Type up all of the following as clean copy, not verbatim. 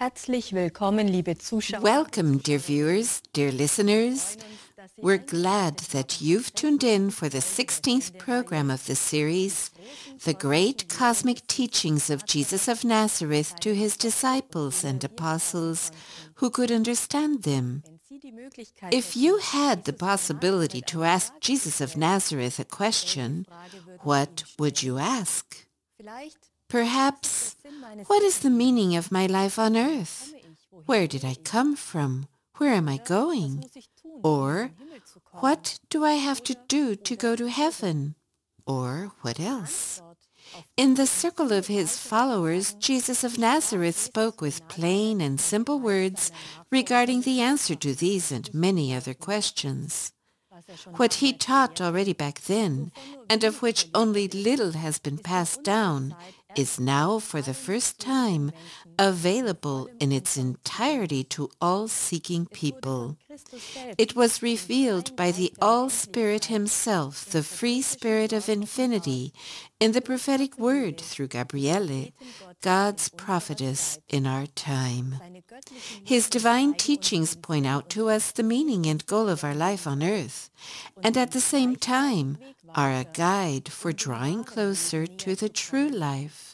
Herzlich willkommen, liebe Zuschauer. Welcome, dear viewers, dear listeners. We're glad that you've tuned in for the 16th program of the series, The Great Cosmic Teachings of Jesus of Nazareth to His Disciples and Apostles who could understand them. If you had the possibility to ask Jesus of Nazareth a question, what would you ask? Perhaps, what is the meaning of my life on earth? Where did I come from? Where am I going? Or, what do I have to do to go to heaven? Or what else? In the circle of his followers, Jesus of Nazareth spoke with plain and simple words regarding the answer to these and many other questions. What he taught already back then, and of which only little has been passed down, is now for the first time available in its entirety to all seeking people. It was revealed by the All-Spirit himself, the free Spirit of infinity, in the prophetic word through Gabriele, God's prophetess in our time. His divine teachings point out to us the meaning and goal of our life on earth, and at the same time are a guide for drawing closer to the true life.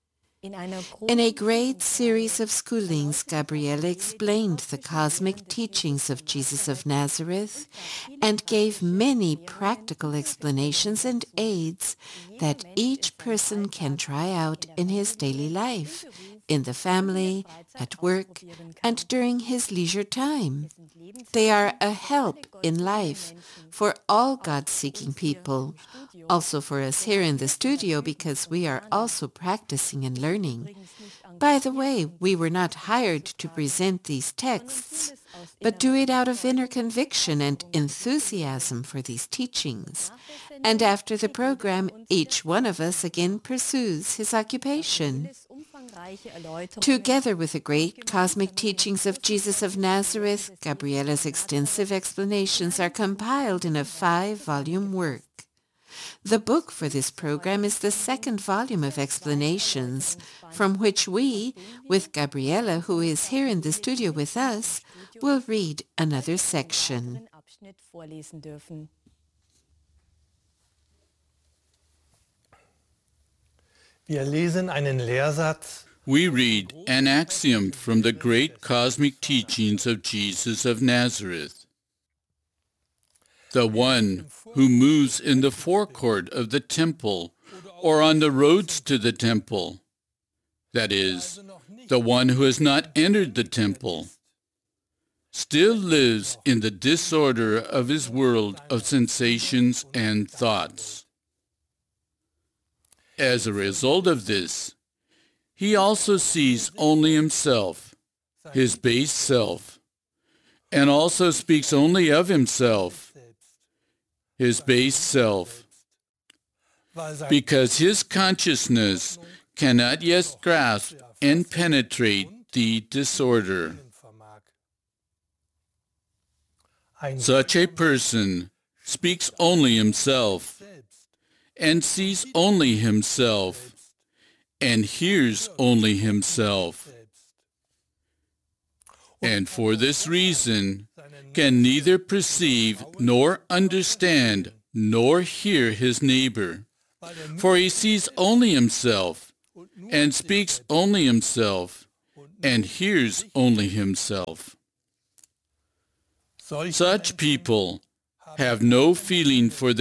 In a great series of schoolings, Gabriele explained the cosmic teachings of Jesus of Nazareth and gave many practical explanations and aids that each person can try out in his daily life, in the family, at work, and during his leisure time. They are a help in life for all God-seeking people, also for us here in the studio because we are also practicing and learning. By the way, we were not hired to present these texts, but do it out of inner conviction and enthusiasm for these teachings. And after the program, each one of us again pursues his occupation. Together with the great cosmic teachings of Jesus of Nazareth, Gabriele's extensive explanations are compiled in a 5-volume work. The book for this program is the second volume of explanations, from which we, with Gabriele, who is here in the studio with us, will read another section. We read an axiom from the great cosmic teachings of Jesus of Nazareth. The one who moves in the forecourt of the temple or on the roads to the temple, that is, the one who has not entered the temple, still lives in the disorder of his world of sensations and thoughts. As a result of this, he also sees only himself, his base self, and also speaks only of himself, his base self, because his consciousness cannot yet grasp and penetrate the disorder. Such a person speaks only himself, and sees only himself, and hears only himself. And for this reason, can neither perceive nor understand nor hear his neighbor. For he sees only himself, and speaks only himself, and hears only himself. Such people have no feeling for